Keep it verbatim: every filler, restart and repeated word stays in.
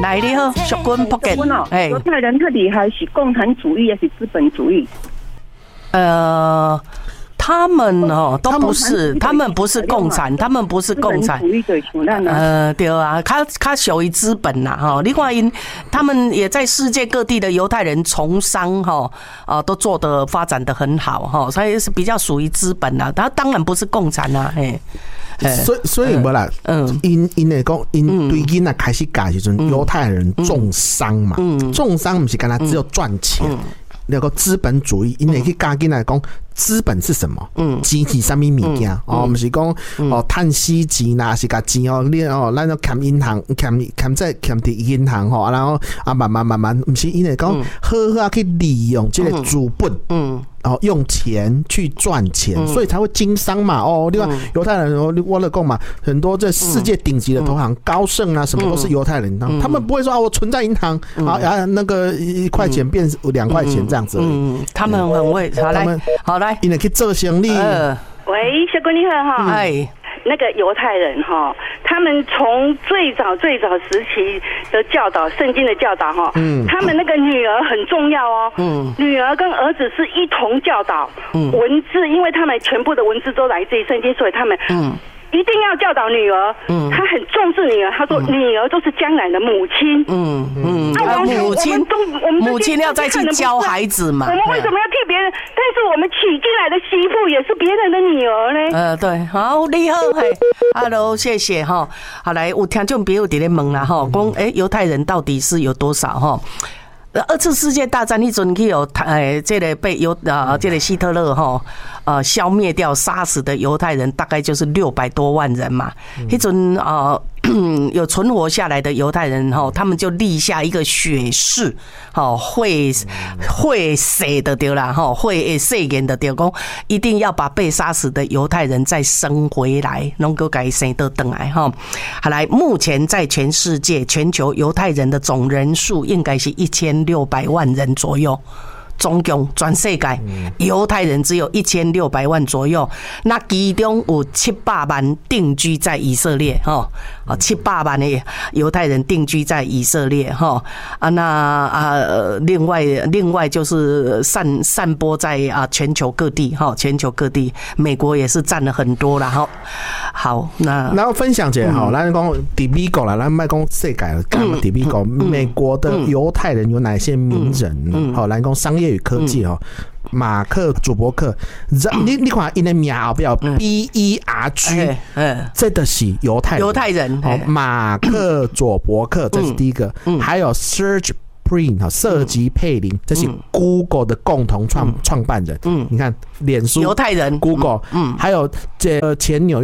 来你好，淑君福建。 哎，犹太人特厉害是共产主义还是资本主义？ 呃。他们哦都不是，他们不是共产，他们不是共产。呃，对啊，他他属于资本呐哈。另外因他们也在世界各地的犹太人从商哈啊都做得发展得很好哈，所以是比较属于资本啦。他当然不是共产啦，嘿。 所以所以无啦，嗯，因因来讲，因对囡仔开始教时阵，犹太人重商嘛，重商不是干那只有赚钱。那个资本主义，因为去教囡仔讲资本是什么？嗯，钱是什么物件？哦，不是讲哦，趁死钱啦，是甲钱哦，你哦，咱要欠银行，欠欠在欠伫银行吼，然后啊慢慢慢慢，不是因为讲好好去利用这个资本，嗯。哦，用钱去赚钱，嗯、所以才会经商嘛。哦，另外犹太人，我了讲嘛，很多这世界顶级的投行，嗯、高盛啊，什么都是犹太人，嗯、他们不会说啊，我存在银行、嗯、啊，啊那个一块钱变两块钱这样子而已。嗯， 他们很会，好来，好来， 因为去做生意。 呃、喂，小闺女好哈。哎。那个犹太人哈，他们从最早最早时期的教导，圣经的教导哈，嗯，他们那个女儿很重要哦，嗯，女儿跟儿子是一同教导，嗯，文字，因为他们全部的文字都来自于圣经，所以他们，嗯。一定要教导女儿，嗯，他很重视女儿。他说，女儿都是将来的母亲， 嗯嗯，啊，母亲，母亲要再去教孩子嘛。 我们为什么要替别人？但是我们娶进来的媳妇也是别人的女儿呢。 呃，对，好，你好，嘿 ，Hello， 谢谢哈。好，来，有听众朋友在咧问啦哈，讲哎，犹太人到底是有多少哈？二次世界大战迄阵去有诶，这个被犹啊，这个希特勒哈呃消灭掉、杀死的犹太人大概就是六百多万人嘛。迄阵啊。有存活下来的犹太人哈，他们就立下一个血誓，哈会会死的对啦，哈会誓言的对，讲一定要把被杀死的犹太人再生回来，能够改生得回来哈。好来，目前在全世界全球犹太人的总人数应该是一千六百万人左右。总共全世界犹太人只有一千六百万左右，那其中有七百万定居在以色列哈，啊七百万的犹太人定居在以色列哈啊那啊另外另外就是散散播在啊全球各地哈，全球各地，美国也是占了很多啦哈。好，那然后分享一下哈，咱讲在美国啦，咱卖讲世界了，讲在美国，美国的犹太人有哪些名人？好，咱讲商业与科技哦，马克·祖伯克，你你看因的名后边 B E R G， 这的是犹太人， 犹太人。 哦，马克·佐伯克，这是第一个，还有 Serge Brin 瑟吉佩林，这是 Google 的共同创创办人。嗯，你看脸书犹太人 ，Google， 嗯，还有这前纽